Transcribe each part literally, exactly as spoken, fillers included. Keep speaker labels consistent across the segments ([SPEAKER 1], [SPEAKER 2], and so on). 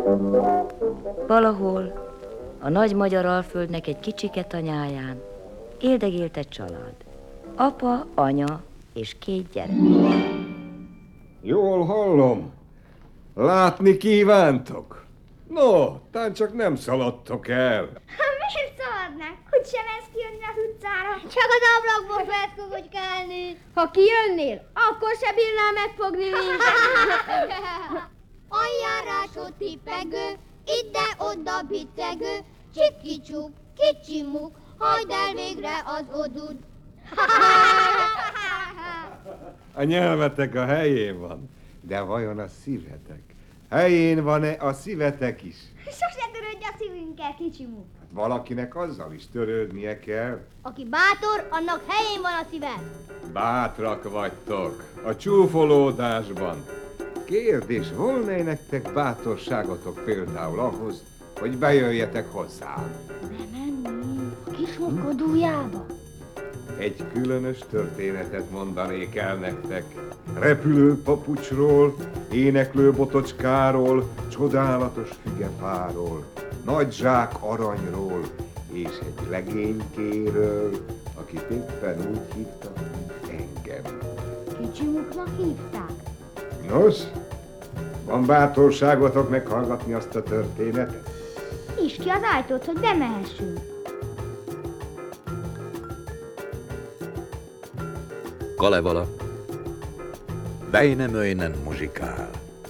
[SPEAKER 1] Valahol a nagy magyar alföldnek egy kicsike tanyáján éldegélt egy család. Apa, anya és két gyerek.
[SPEAKER 2] Jól hallom. Látni kívántok? No, tán csak nem szaladtok el.
[SPEAKER 3] Miért szaladnánk? Hogy sem ezt kijönni az utcára? Csak az ablakból felszkogogykálni. Ha kijönnél, akkor se bírnál megfogni minket. Aljárásó tipegő, ide-oda bitegő, csiki-csuk, kicsi-muk, hagyd el végre az odud.
[SPEAKER 2] A nyelvetek a helyén van, de vajon a szívetek? Helyén van-e a szívetek is?
[SPEAKER 3] Sose törődj a szívünkkel, kicsimuk.
[SPEAKER 2] Hát valakinek azzal is törődnie kell.
[SPEAKER 3] Aki bátor, annak helyén van a szíve.
[SPEAKER 2] Bátrak vagytok a csúfolódásban. Kérdés, volna nektek bátorságotok például ahhoz, hogy bejöjjetek hozzám?
[SPEAKER 3] Bemenni a kismokkodójába?
[SPEAKER 2] Egy különös történetet mondanék el nektek. Repülő papucsról, éneklő botocskáról, csodálatos fügefáról, nagy zsák aranyról, és egy legénykéről, akit éppen úgy hívtak, mint engem.
[SPEAKER 3] Kicsimuknak hívták?
[SPEAKER 2] Nos, van bátorságotok meghallgatni azt a történetet?
[SPEAKER 3] Nyisd ki az ajtót, hogy bemehessünk.
[SPEAKER 4] Kalevala. Väinämöinen muzsikál.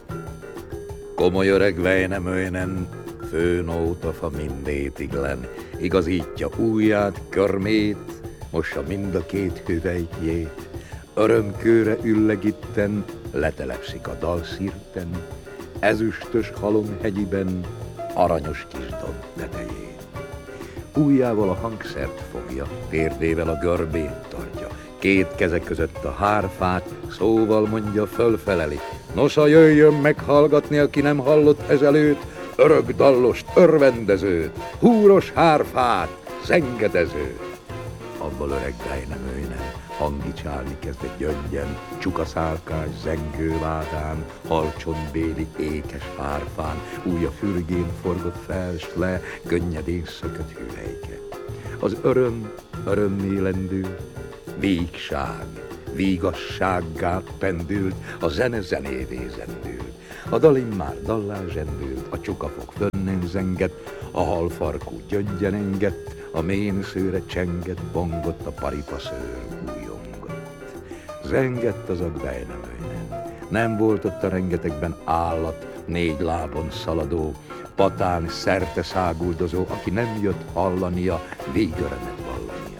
[SPEAKER 4] Komoly öreg Väinämöinen, főnótafa mindétiglen, igazítja ujját, körmét, mossa mind a két hüvelykjét, örömkőre üllegitten, letelepszik a dalszirten, ezüstös halomhegyiben, aranyos kis domb tetején. Ujjával a hangszert fogja, térdével a görbét tartja, két keze között a hárfát, szóval mondja, fölfeleli. Nosza, jöjjön meghallgatni, aki nem hallott ezelőtt, örök dallost, örvendezőt, húros hárfát, zengedezőt. Abban öreg Väinämöinen hangicsálni kezdett gyöngyen, csukaszálkás zengővádán, halcsontbéli ékes hárfán, ujja fürgén forgott fel, s le, könnyedén szökött hüvelyke. Az öröm örömmé lendült, vígság, vígassággá pendült, a zene zenévé zendült. A dal immár dallá zsendült, a csukafog fönnen zengett, a halfarkú gyöngyen engett, a ménszőre csengett, bongott, a paripaszőr újongott. Zengett az a Väinämöinen, nem volt ott a rengetegben állat, négy lábon szaladó, patán szerte száguldozó, aki nem jött hallania, végörömet vallania.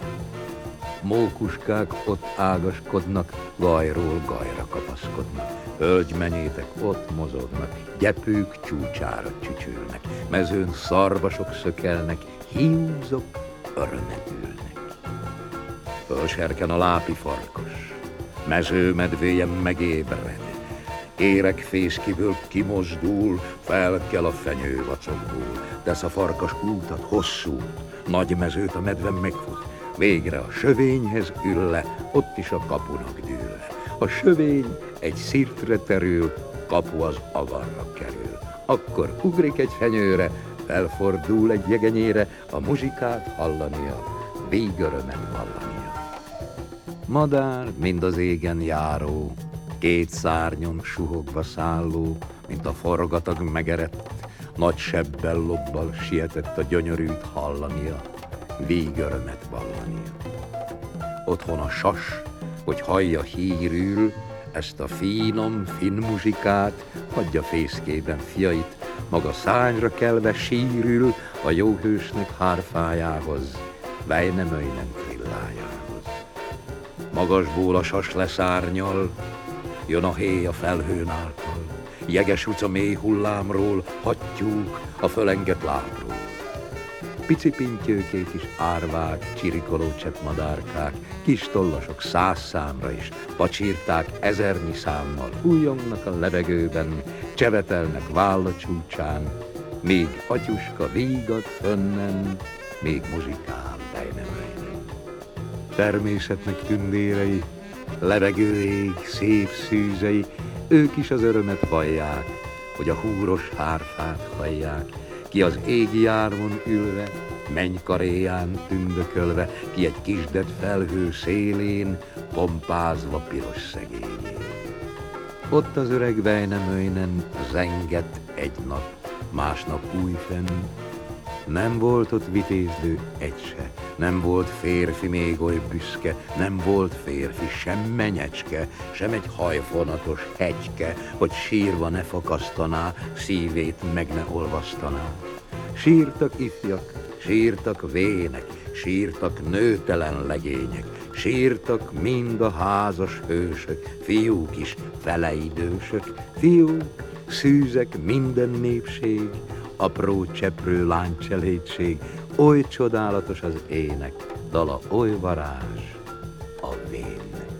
[SPEAKER 4] Mókuskák ott ágaskodnak, gajról gajra kapaszkodnak, hölgymenyétek ott mozognak, gyepők csúcsára csücsülnek, mezőn szarvasok szökelnek, hiúzok örömet ülnek. Fölserken a lápi farkas, mezőmedvéje megébred, éregfészkiből kimozdul, felkel a fenyő vacogból, tesz a farkas útat, hosszút, nagy mezőt a medve megfut, végre a sövényhez ül le, ott is a kapunak dől le. A sövény egy szirtre terül, kapu az avarra kerül. Akkor ugrik egy fenyőre, felfordul egy jegenyére, a muzsikát hallania, végörömet vallania. Madár, mind az égen járó, két szárnyon suhogva szálló, mint a forgatag megerett, nagy sebbel lobbal sietett a gyönyörűt hallania, végörömet vallania. Otthon a sas, hogy hallja hírül, ezt a finom, finn muzsikát, hagyja fészkében fiait, maga szányra kelve sírül a jó hősnek hárfájához, Väinämöinen trillájához. Magasból a sas leszárnyal, jön a héj a felhőn által, jeges utca mély hullámról, hattyúk a fölengett lábról. Pici pintyőkék is árvák, csirikoló cseppmadárkák, kis tollasok száz számra is, pacsírták ezernyi számmal, újongnak a levegőben, csevetelnek válla csúcsán, még atyuska vígad fönnen, még muzsikál Väinämöinen. Természetnek tündérei, levegő ég, szép szűzei, ők is az örömet vallják, hogy a húros hárfát hallják, ki az égi árvon ülve, mennykaréján tündökölve, ki egy kisdet felhő szélén, pompázva piros szegényén. Ott az öreg Väinämöinen zengett egy nap, másnap újfenn. Nem volt ott vitézlő egy se, nem volt férfi még oly büszke, nem volt férfi sem menyecske, sem egy hajfonatos hegyke, hogy sírva ne fakasztaná, szívét meg ne olvasztaná. Sírtak ifjak, sírtak vének, sírtak nőtelen legények, sírtak mind a házas hősök, fiúk is feleidősök, fiúk, szűzek minden népség, apró cseprő lánycselédség, oly csodálatos az ének, dala oly varázs,